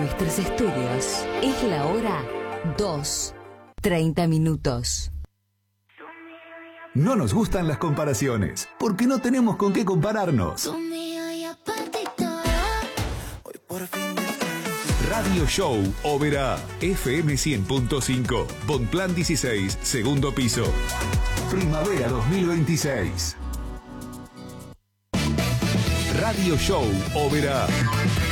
nuestros estudios. Es la hora 2:30. No nos gustan las comparaciones, porque no tenemos con qué compararnos. Radio Show Oberá, FM 100.5, Bonplan 16, segundo piso. Primavera 2026. Radio Show Oberá.